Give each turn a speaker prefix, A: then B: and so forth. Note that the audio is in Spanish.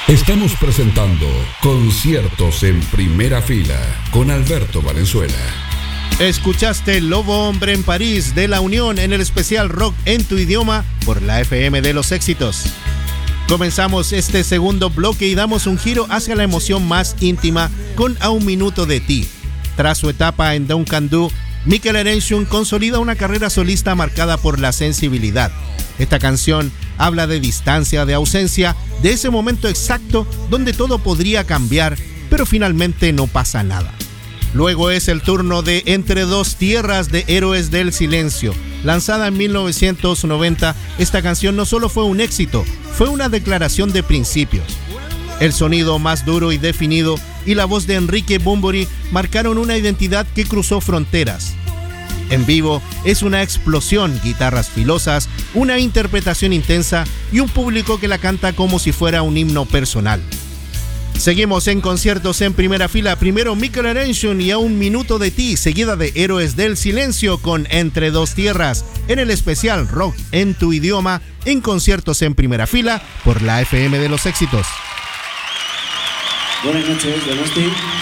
A: Estamos presentando Conciertos en Primera Fila con Alberto Valenzuela.
B: Escuchaste Lobo Hombre en París de La Unión en el especial Rock en tu idioma por la FM de los éxitos. Comenzamos este segundo bloque y damos un giro hacia la emoción más íntima con A un Minuto de Ti. Tras su etapa en Don't Can Do, Mikel Erenchun consolida una carrera solista marcada por la sensibilidad. Esta canción habla de distancia, de ausencia, de ese momento exacto donde todo podría cambiar, pero finalmente no pasa nada. Luego es el turno de Entre dos tierras de Héroes del Silencio. Lanzada en 1990, esta canción no solo fue un éxito, fue una declaración de principios. El sonido más duro y definido y la voz de Enrique Bunbury marcaron una identidad que cruzó fronteras. En vivo es una explosión, guitarras filosas, una interpretación intensa y un público que la canta como si fuera un himno personal. Seguimos en Conciertos en Primera Fila. Primero Mikel Erenchun y A un Minuto de Ti, seguida de Héroes del Silencio con Entre dos tierras, en el especial Rock en tu idioma, en Conciertos en Primera Fila por la FM de los éxitos.
C: Buenas noches, Donosti.